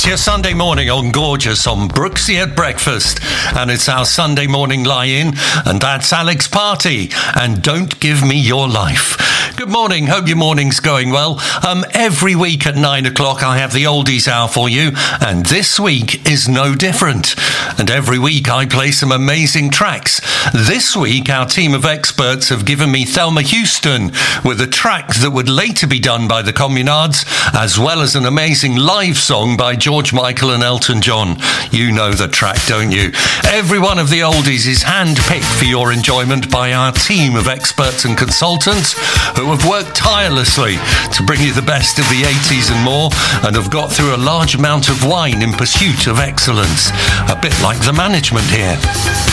It's your Sunday morning on Gorgeous on Brooksy at Breakfast, and it's our Sunday morning lie-in, and that's Alex Party and Don't Give Me Your Life. Good morning, hope your morning's going well. Every week at 9 o'clock I have the oldies hour for you, and this week is no different. And every week I play some amazing tracks. This week our team of experts have given me Thelma Houston with a track that would later be done by the Communards, as well as an amazing live song by George Michael and Elton John. You know the track, don't you? Every one of the oldies is hand-picked for your enjoyment by our team of experts and consultants who have worked tirelessly to bring you the best of the 80s and more, and have got through a large amount of wine in pursuit of excellence. A bit like the management here.